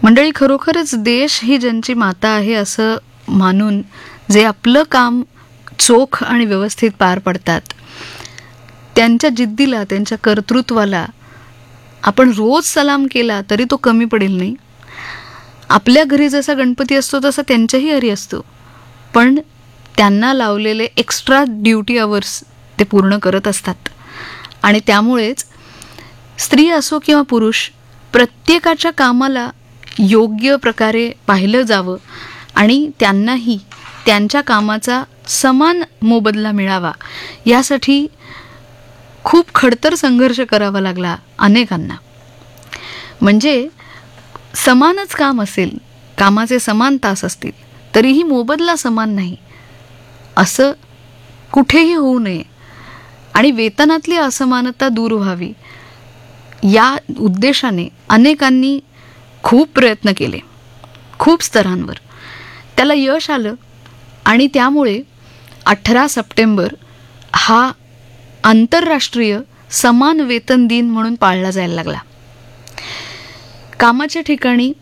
मंडळी, खरोखरच देश ही ज्यांची माता आहे असं मानून जे आपलं काम चोख आणि व्यवस्थित पार पडतात, त्यांच्या जिद्दीला, त्यांच्या कर्तृत्वाला आपण रोज सलाम केला तरी तो कमी पडेल नाही. आपल्या घरी जसा गणपती असतो तसा त्यांच्याही घरी असतो, पण त्यांना लावलेले एक्स्ट्रा ड्युटी अवर्स ते पूर्ण करत असतात. आणि त्यामुळेच स्त्री असो किंवा पुरुष, प्रत्येकाच्या कामाला योग्य प्रकारे पाहिलं जावं आणि त्यांनाही त्यांच्या कामाचा समान मोबदला मिळावा, यासाठी खूप खडतर संघर्ष करावा लागला अनेकांना. म्हणजे समानच काम असेल, कामाचे समान तास असतील, तरीही मोबदला समान नाही असं कुठेही होऊ नये आणि वेतनातली असमानता दूर व्हावी, या उद्देशाने अनेकांनी खूप प्रयत्न केले, खूप स्तरांवर. त्याला यश आलं आणि त्यामुळे 18 सप्टेंबर हा आंतरराष्ट्रीय समान वेतन दिन म्हणून पाळला जायला लागला. कामाच्या ठिकाणी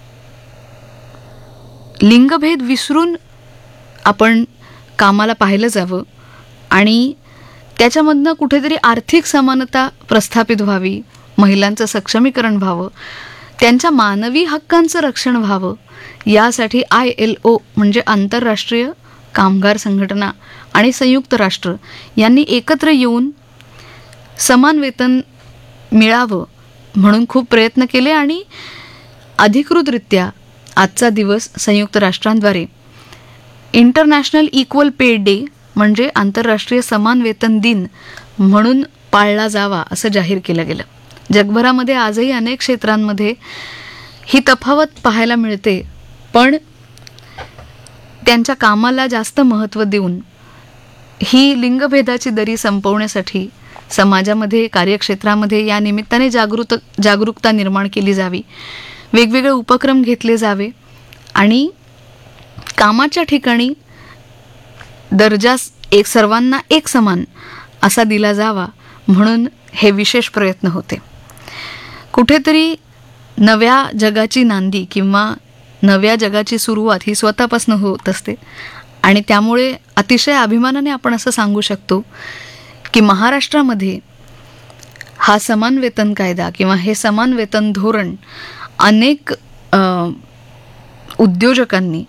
लिंगभेद विसरून आपण कामाला पाहिलं जावं आणि त्याच्यामधनं कुठेतरी आर्थिक समानता प्रस्थापित व्हावी, महिलांचं सक्षमीकरण व्हावं, त्यांच्या मानवी हक्कांचं रक्षण व्हावं, यासाठी ILO म्हणजे आंतरराष्ट्रीय कामगार संघटना आणि संयुक्त राष्ट्र यांनी एकत्र येऊन समान वेतन मिळावं म्हणून खूप प्रयत्न केले आणि अधिकृतरित्या आजचा दिवस संयुक्त राष्ट्रांद्वारे इंटरनॅशनल इक्वल पे डे म्हणजे आंतरराष्ट्रीय समान वेतन दिन म्हणून पाळला जावा असं जाहीर केलं गेलं. जगभरामध्ये आजही अनेक क्षेत्रांमध्ये ही तफावत पाहायला मिळते, पण त्यांच्या कामाला जास्त महत्त्व देऊन ही लिंगभेदाची दरी संपवण्यासाठी समाजामध्ये, कार्यक्षेत्रामध्ये या निमित्ताने जागरूकता निर्माण केली जावी, वेगवेगळे उपक्रम घेतले जावे आणि कामाच्या ठिकाणी दर्जा सर्वांना एक समान असा दिला जावा म्हणून हे विशेष प्रयत्न होते. कुठेतरी नव्या जगाची नांदी किंवा नव्या जगाची सुरुवात ही स्वतःपासून होत असते आणि त्यामुळे अतिशय अभिमानाने आपण असं सांगू शकतो की महाराष्ट्रामध्ये हा समान वेतन कायदा किंवा हे समान वेतन धोरण अनेक उद्योजकांनी